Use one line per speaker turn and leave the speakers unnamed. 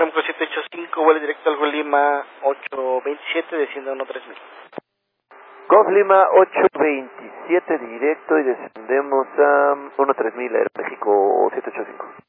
México 785, vuelo directo al Gol Lima 827, desciende a 13000.
Golf Lima 827 directo y descendemos a 13000, Aeroméxico 785.